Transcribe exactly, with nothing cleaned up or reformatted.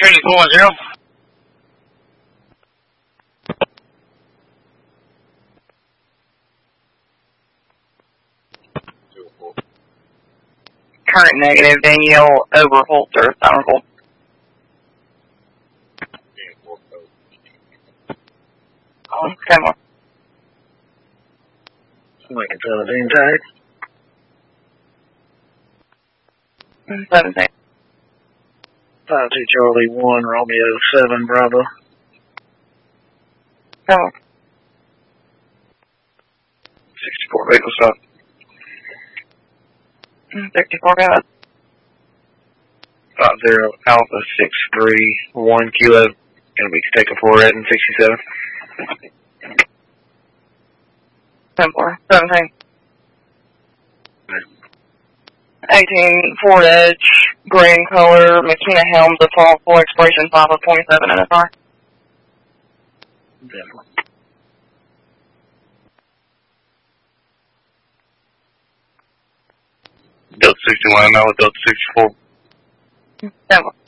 Trinity four one zero. Current negative, Danielle Overholter, Somerville. Oh, ten more. Lincoln seventeen tag. seventeen. five two Charlie one, Romeo seven, Bravo. ten more. sixty-four vehicle stop. sixty-four, go ahead. five zero Alpha six three one Kilo. Gonna be taking four red and sixty-seven. ten four. seventeen. eighteen, Ford Edge, green color, McKenna Helm, default, full expiration, five of twenty-seven N S R. Definitely. Delta sixty-one, now with Delta sixty-four. ten four.